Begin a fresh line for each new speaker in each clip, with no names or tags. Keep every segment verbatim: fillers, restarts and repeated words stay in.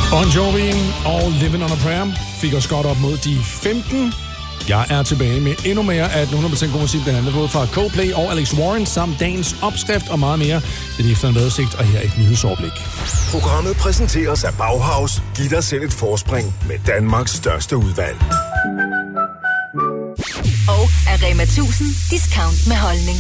Bon Jovi og Living on a Prayer fik os godt op mod de femten. Jeg er tilbage med endnu mere af hundrede procent god musik, blandt andet både fra Coldplay og Alex Warren, samt dagens opskrift og meget mere. Det er efter en vejrudsigt, og her er et nyhedsoverblik.
Programmet præsenteres af Bauhaus. Giv dig selv et forspring med Danmarks største udvalg.
Og af Rema tusind discount med holdning.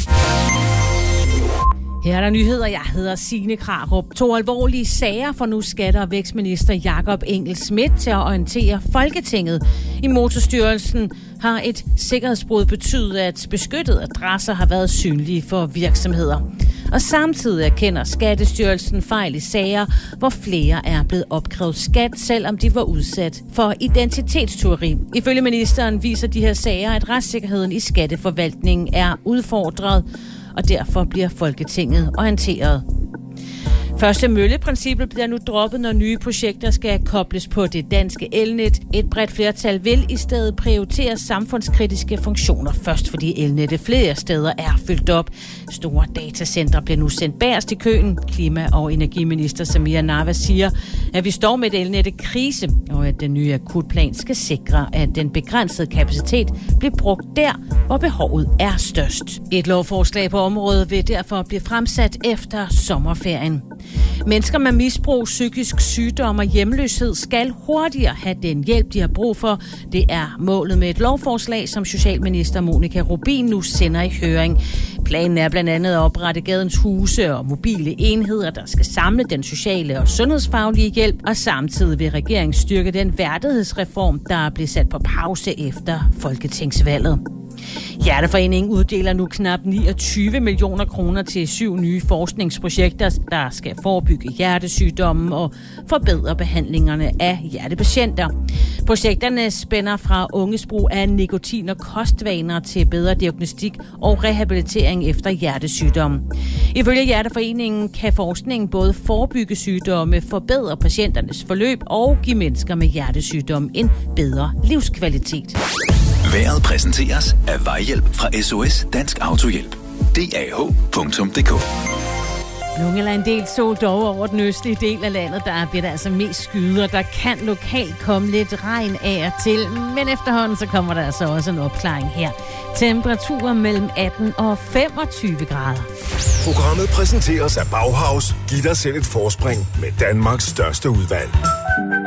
Her er der nyheder. Jeg hedder Signe Krarup. To alvorlige sager for nu skatter- og vækstminister Jakob Engel-Schmidt til at orientere Folketinget. I Motorstyrelsen har et sikkerhedsbrud betydet, at beskyttede adresser har været synlige for virksomheder. Og samtidig erkender Skattestyrelsen fejl i sager, hvor flere er blevet opkrævet skat, selvom de var udsat for identitetstyveri. Ifølge ministeren viser de her sager, at retssikkerheden i skatteforvaltningen er udfordret, og derfor bliver Folketinget orienteret. Første mølleprincippet bliver nu droppet, når nye projekter skal kobles på det danske elnet. Et bredt flertal vil i stedet prioritere samfundskritiske funktioner først, fordi elnettet flere steder er fyldt op. Store datacentre bliver nu sendt bagerst i køen. Klima- og energiminister Samira Nawa siger, at vi står med et elnettekrise, og at den nye akutplan skal sikre, at den begrænsede kapacitet bliver brugt der, hvor behovet er størst. Et lovforslag på området vil derfor blive fremsat efter sommerferien. Mennesker med misbrug, psykisk sygdom og hjemløshed skal hurtigere have den hjælp, de har brug for. Det er målet med et lovforslag, som socialminister Monica Rubin nu sender i høring. Planen er blandt andet at oprette gadens huse og mobile enheder, der skal samle den sociale og sundhedsfaglige hjælp, og samtidig vil regeringen styrke den værdighedsreform, der blev sat på pause efter folketingsvalget. Hjerteforeningen uddeler nu knap niogtyve millioner kroner til syv nye forskningsprojekter, der skal forebygge hjertesygdomme og forbedre behandlingerne af hjertepatienter. Projekterne spænder fra unges brug af nikotin og kostvaner til bedre diagnostik og rehabilitering efter hjertesygdomme. Ifølge Hjerteforeningen kan forskningen både forebygge sygdomme, forbedre patienternes forløb og give mennesker med hjertesygdom en bedre livskvalitet.
Vejret præsenteres af Vejhjælp fra S O S Dansk Autohjælp. D A H punktum d k.
Nogle eller en del sol dog over den østlige del af landet, der bliver der altså mest skyder. Der kan lokalt komme lidt regn af og til, men efterhånden så kommer der altså også en opklaring her. Temperaturer mellem atten og femogtyve grader.
Programmet præsenteres af Bauhaus. Giv dig selv et forspring med Danmarks største udvalg.